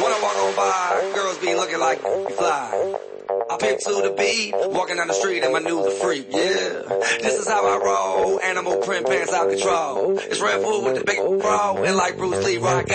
When I walk on by, girls be looking like fly. I pimp to the beat, walking down the street and my news a freak, yeah. This is how I roll, animal print pants out control. It's Red Bull with the big bro, and like Bruce Lee, rock